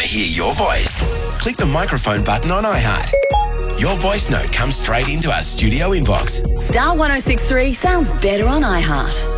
hear your voice? Click the microphone button on iHeart. Your voice note comes straight into our studio inbox. Star 106.3 sounds better on iHeart.